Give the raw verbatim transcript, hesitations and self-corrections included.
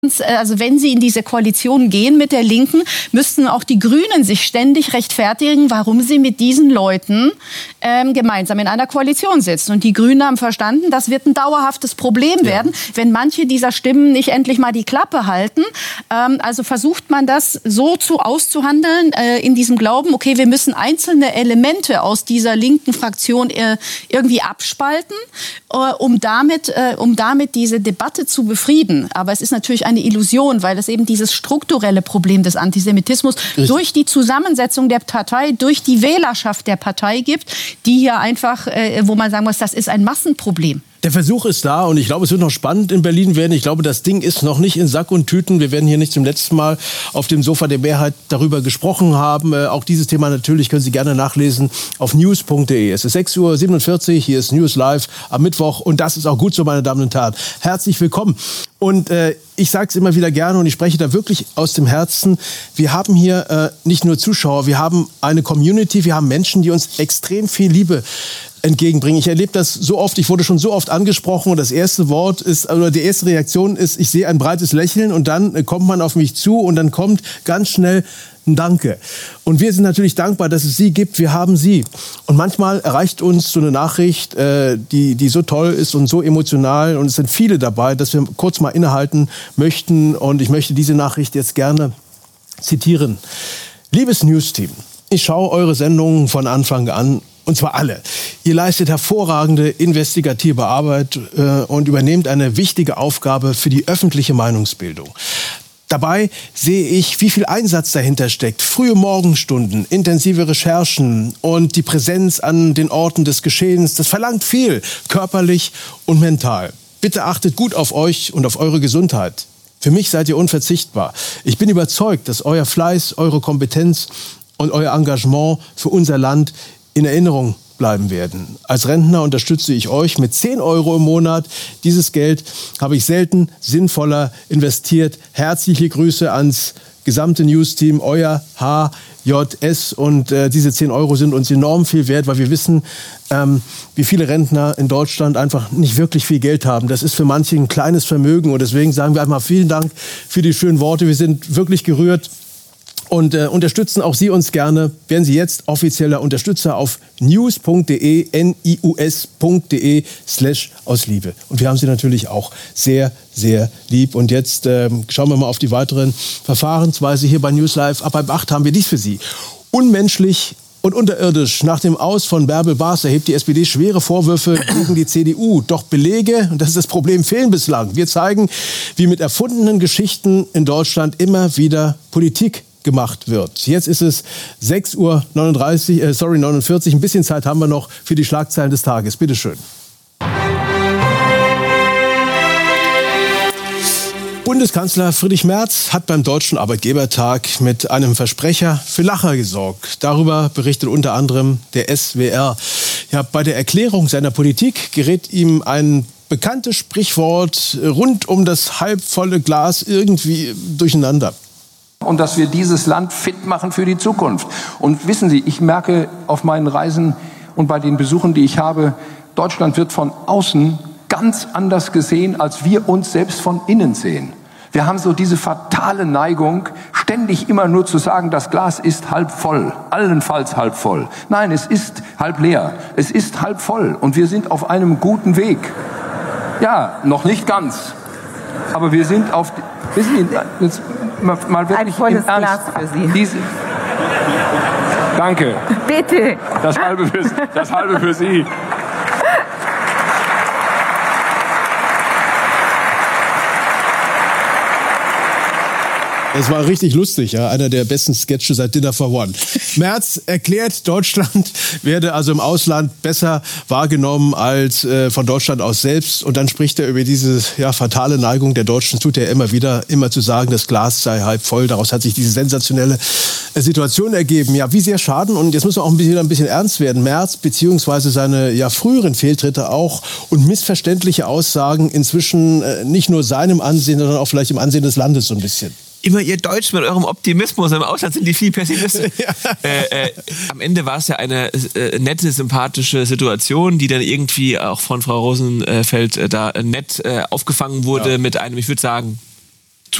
Also wenn Sie in diese Koalition gehen mit der Linken, müssten auch die Grünen sich ständig rechtfertigen, warum sie mit diesen Leuten ähm, gemeinsam in einer Koalition sitzen. Und die Grünen haben verstanden, das wird ein dauerhaftes Problem ja. werden, wenn manche dieser Stimmen nicht endlich mal die Klappe halten. Ähm, also versucht man das so zu auszuhandeln, äh, in diesem Glauben, okay, wir müssen einzelne Elemente aus dieser linken Fraktion äh, irgendwie abspalten, äh, um damit, äh, um damit diese Debatte zu befrieden. Aber es ist natürlich ein eine Illusion, weil es eben dieses strukturelle Problem des Antisemitismus Richtig. durch die Zusammensetzung der Partei, durch die Wählerschaft der Partei gibt, die hier einfach, äh, wo man sagen muss, das ist ein Massenproblem. Der Versuch ist da und ich glaube, es wird noch spannend in Berlin werden. Ich glaube, das Ding ist noch nicht in Sack und Tüten. Wir werden hier nicht zum letzten Mal auf dem Sofa der Mehrheit darüber gesprochen haben. Äh, auch dieses Thema natürlich können Sie gerne nachlesen auf news punkt de. Es ist sechs Uhr siebenundvierzig, hier ist News Live am Mittwoch und das ist auch gut so, meine Damen und Herren. Herzlich willkommen. Und äh, ich sage es immer wieder gerne und ich spreche da wirklich aus dem Herzen. Wir haben hier äh, nicht nur Zuschauer, wir haben eine Community, wir haben Menschen, die uns extrem viel Liebe entgegenbringen. Ich erlebe das so oft, ich wurde schon so oft angesprochen und das erste Wort ist, oder die erste Reaktion ist, ich sehe ein breites Lächeln und dann kommt man auf mich zu und dann kommt ganz schnell ein Danke. Und wir sind natürlich dankbar, dass es Sie gibt, wir haben Sie. Und manchmal erreicht uns so eine Nachricht, äh, die, die so toll ist und so emotional und es sind viele dabei, dass wir kurz mal innehalten möchten und ich möchte diese Nachricht jetzt gerne zitieren. Liebes News-Team, ich schaue eure Sendungen von Anfang an. Und zwar alle. Ihr leistet hervorragende investigative Arbeit äh, und übernehmt eine wichtige Aufgabe für die öffentliche Meinungsbildung. Dabei sehe ich, wie viel Einsatz dahinter steckt. Frühe Morgenstunden, intensive Recherchen und die Präsenz an den Orten des Geschehens. Das verlangt viel, körperlich und mental. Bitte achtet gut auf euch und auf eure Gesundheit. Für mich seid ihr unverzichtbar. Ich bin überzeugt, dass euer Fleiß, eure Kompetenz und euer Engagement für unser Land in Erinnerung bleiben werden. Als Rentner unterstütze ich euch mit zehn Euro im Monat. Dieses Geld habe ich selten sinnvoller investiert. Herzliche Grüße ans gesamte News-Team, euer H J S. Und äh, diese zehn Euro sind uns enorm viel wert, weil wir wissen, ähm, wie viele Rentner in Deutschland einfach nicht wirklich viel Geld haben. Das ist für manche ein kleines Vermögen. Und deswegen sagen wir einmal vielen Dank für die schönen Worte. Wir sind wirklich gerührt. Und äh, unterstützen auch Sie uns gerne. Werden Sie jetzt offizieller Unterstützer auf news punkt de, N I U S punkt de slash aus Liebe. Und wir haben Sie natürlich auch sehr, sehr lieb. Und jetzt äh, schauen wir mal auf die weiteren Verfahrensweise hier bei News Live. Ab halb acht haben wir dies für Sie. Unmenschlich und unterirdisch. Nach dem Aus von Bärbel Baas erhebt die S P D schwere Vorwürfe gegen die C D U. Doch Belege, und das ist das Problem, fehlen bislang. Wir zeigen, wie mit erfundenen Geschichten in Deutschland immer wieder Politik gemacht wird. Jetzt ist es sechs Uhr neununddreißig, äh, sorry, neunundvierzig. Ein bisschen Zeit haben wir noch für die Schlagzeilen des Tages. Bitte schön. Bundeskanzler Friedrich Merz hat beim Deutschen Arbeitgebertag mit einem Versprecher für Lacher gesorgt. Darüber berichtet unter anderem der S W R. Ja, bei der Erklärung seiner Politik gerät ihm ein bekanntes Sprichwort rund um das halbvolle Glas irgendwie durcheinander. Und dass wir dieses Land fit machen für die Zukunft. Und wissen Sie, ich merke auf meinen Reisen und bei den Besuchen, die ich habe, Deutschland wird von außen ganz anders gesehen, als wir uns selbst von innen sehen. Wir haben so diese fatale Neigung, ständig immer nur zu sagen, das Glas ist halb voll, allenfalls halb voll. Nein, es ist halb leer, es ist halb voll und wir sind auf einem guten Weg. Ja, noch nicht ganz, aber wir sind auf... Wissen Sie, jetzt mal, mal ein volles Glas für Sie. Diese, danke. Bitte. Das halbe für, das halbe für Sie. Es war richtig lustig, ja, einer der besten Sketche seit Dinner for One. Merz erklärt, Deutschland werde also im Ausland besser wahrgenommen als äh, von Deutschland aus selbst. Und dann spricht er über diese ja, fatale Neigung der Deutschen, tut er immer wieder, immer zu sagen, das Glas sei halb voll. Daraus hat sich diese sensationelle äh, Situation ergeben. Ja, wie sehr schaden, und jetzt muss man auch ein bisschen, ein bisschen ernst werden, Merz beziehungsweise seine ja, früheren Fehltritte auch und missverständliche Aussagen inzwischen äh, nicht nur seinem Ansehen, sondern auch vielleicht im Ansehen des Landes so ein bisschen. Immer ihr Deutsch mit eurem Optimismus. Im Ausland sind die viel Pessimisten. Ja. Äh, äh, am Ende war es ja eine äh, nette, sympathische Situation, die dann irgendwie auch von Frau Rosenfeld äh, da nett äh, aufgefangen wurde ja. mit einem, ich würde sagen,